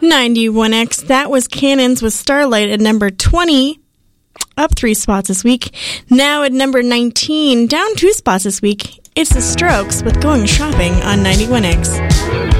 91X, that was Cannons with Starlight at number 20, up 3 spots this week. Now at number 19, down 2 spots this week, it's The Strokes with Going Shopping on 91X.